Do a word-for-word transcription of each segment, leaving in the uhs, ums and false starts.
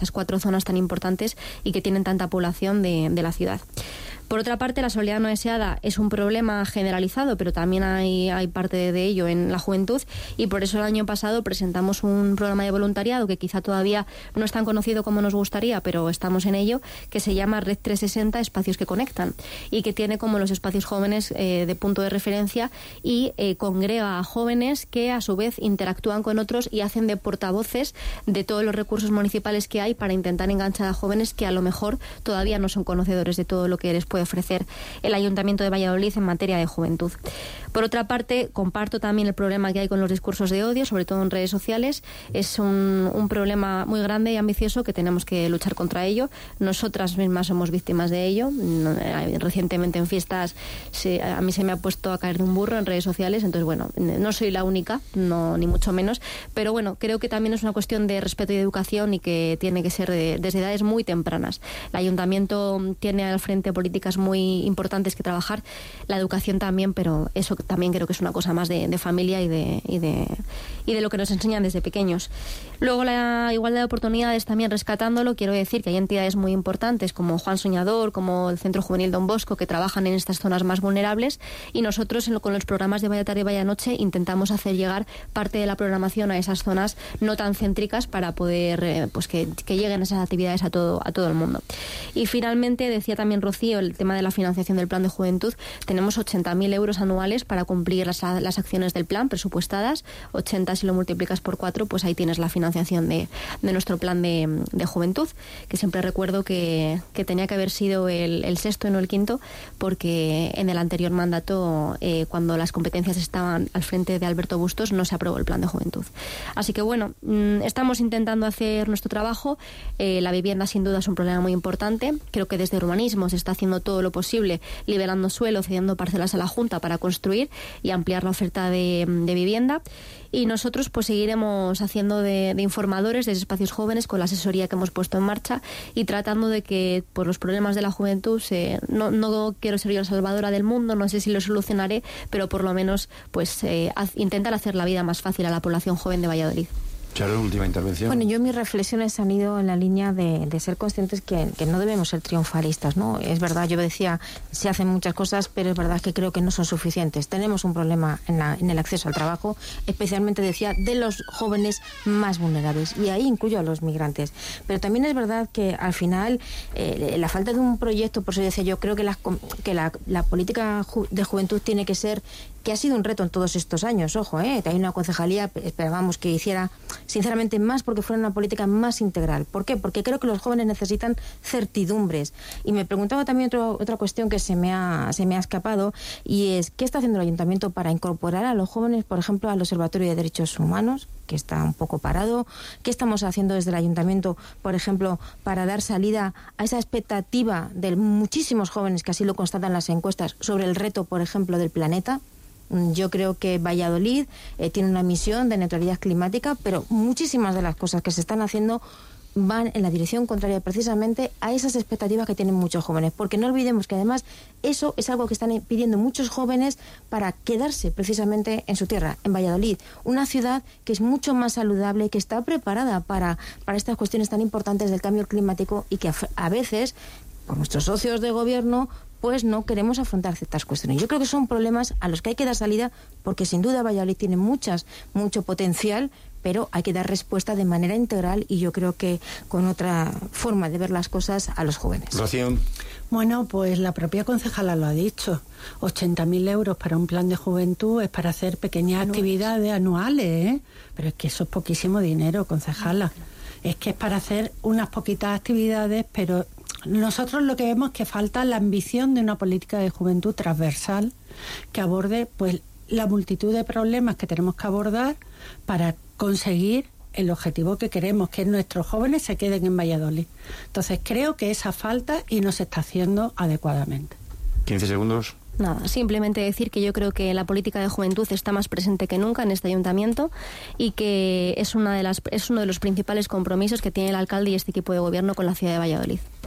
las cuatro zonas tan importantes y que tienen tanta población de, de la ciudad. Por otra parte, la soledad no deseada es un problema generalizado, pero también hay, hay parte de ello en la juventud, y por eso el año pasado presentamos un programa de voluntariado que quizá todavía no es tan conocido como nos gustaría, pero estamos en ello, que se llama Red trescientos sesenta Espacios que Conectan, y que tiene como los espacios jóvenes eh, de punto de referencia y eh, congrega a jóvenes que a su vez interactúan con otros y hacen de portavoces de todos los recursos municipales que hay para intentar enganchar a jóvenes que a lo mejor todavía no son conocedores de todo lo que les puede ofrecer el Ayuntamiento de Valladolid en materia de juventud. Por otra parte, comparto también el problema que hay con los discursos de odio, sobre todo en redes sociales. Es un, un problema muy grande y ambicioso que tenemos que luchar contra ello. Nosotras mismas somos víctimas de ello. Recientemente en fiestas se, a mí se me ha puesto a caer de un burro en redes sociales, entonces bueno, no soy la única, no, ni mucho menos, pero bueno, creo que también es una cuestión de respeto y de educación y que tiene que ser de, desde edades muy tempranas. El Ayuntamiento tiene al frente políticas muy importantes que trabajar, la educación también, pero eso también creo que es una cosa más de, de familia y de, y, de, y de lo que nos enseñan desde pequeños. Luego la igualdad de oportunidades, también rescatándolo, quiero decir que hay entidades muy importantes como Juan Soñador, como el Centro Juvenil Don Bosco, que trabajan en estas zonas más vulnerables, y nosotros en lo, con los programas de Vaya Tarde y Vaya Noche intentamos hacer llegar parte de la programación a esas zonas no tan céntricas para poder eh, pues que, que lleguen esas actividades a todo, a todo el mundo. Y finalmente, decía también Rocío, el tema de la financiación del Plan de Juventud. Tenemos ochenta mil euros anuales para cumplir las, las acciones del plan presupuestadas. ochenta si lo multiplicas por cuatro, pues ahí tienes la financiación de, de nuestro plan de, de juventud, que siempre recuerdo que, que tenía que haber sido el, el sexto y no el quinto, porque en el anterior mandato, eh, cuando las competencias estaban al frente de Alberto Bustos, no se aprobó el plan de juventud. Así que bueno, mmm, estamos intentando hacer nuestro trabajo. Eh, la vivienda sin duda es un problema muy importante. Creo que desde urbanismo se está haciendo todo lo posible, liberando suelo, cediendo parcelas a la Junta para construir y ampliar la oferta de, de vivienda. Y nosotros pues seguiremos haciendo de, de informadores de espacios jóvenes con la asesoría que hemos puesto en marcha y tratando de que por los problemas de la juventud, se, no, no quiero ser yo la salvadora del mundo, no sé si lo solucionaré, pero por lo menos pues eh, haz, intentar hacer la vida más fácil a la población joven de Valladolid. Charo, última intervención. Bueno, yo mis reflexiones han ido en la línea de, de ser conscientes que, que no debemos ser triunfalistas, ¿no? Es verdad, yo decía, se hacen muchas cosas, pero es verdad que creo que no son suficientes. Tenemos un problema en, la, en el acceso al trabajo, especialmente, decía, de los jóvenes más vulnerables, y ahí incluyo a los migrantes. Pero también es verdad que al final eh, la falta de un proyecto, por eso decía yo, creo que, las, que la, la política de juventud tiene que ser, que ha sido un reto en todos estos años, ojo, eh, hay una concejalía, esperábamos que hiciera sinceramente más porque fuera una política más integral. ¿Por qué? Porque creo que los jóvenes necesitan certidumbres. Y me preguntaba también otro, otra cuestión que se me, ha, se me ha escapado, y es, ¿qué está haciendo el Ayuntamiento para incorporar a los jóvenes, por ejemplo, al Observatorio de Derechos Humanos, que está un poco parado? ¿Qué estamos haciendo desde el Ayuntamiento, por ejemplo, para dar salida a esa expectativa de muchísimos jóvenes, que así lo constatan las encuestas, sobre el reto, por ejemplo, del planeta? Yo creo que Valladolid eh, tiene una misión de neutralidad climática, pero muchísimas de las cosas que se están haciendo van en la dirección contraria precisamente a esas expectativas que tienen muchos jóvenes, porque no olvidemos que además eso es algo que están pidiendo muchos jóvenes para quedarse precisamente en su tierra, en Valladolid, una ciudad que es mucho más saludable, que está preparada para, para estas cuestiones tan importantes del cambio climático, y que a, a veces, por nuestros socios de gobierno, pues no queremos afrontar ciertas cuestiones. Yo creo que son problemas a los que hay que dar salida, porque sin duda Valladolid tiene muchas, mucho potencial, pero hay que dar respuesta de manera integral, y yo creo que con otra forma de ver las cosas a los jóvenes. Rocío. Bueno, pues la propia concejala lo ha dicho. ochenta mil euros para un plan de juventud es para hacer pequeñas anuales. actividades anuales, ¿eh? Pero es que eso es poquísimo dinero, concejala. Es que es para hacer unas poquitas actividades, pero nosotros lo que vemos es que falta la ambición de una política de juventud transversal que aborde pues la multitud de problemas que tenemos que abordar para conseguir el objetivo que queremos, que nuestros jóvenes se queden en Valladolid. Entonces creo que esa falta y no se está haciendo adecuadamente. quince segundos. Nada, simplemente decir que yo creo que la política de juventud está más presente que nunca en este ayuntamiento, y que es una de las es uno de los principales compromisos que tiene el alcalde y este equipo de gobierno con la ciudad de Valladolid.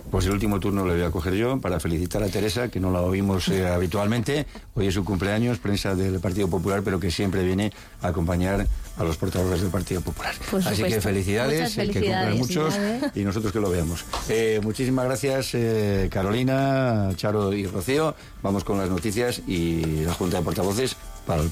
Pues el último turno le voy a coger yo para felicitar a Teresa, que no la oímos eh, habitualmente. Hoy es su cumpleaños, prensa del Partido Popular, pero que siempre viene a acompañar a los portavoces del Partido Popular. Así que felicidades, felicidades, que cumplan muchos y nosotros que lo veamos. Eh, muchísimas gracias, eh, Carolina, Charo y Rocío. Vamos con las noticias y la Junta de Portavoces para el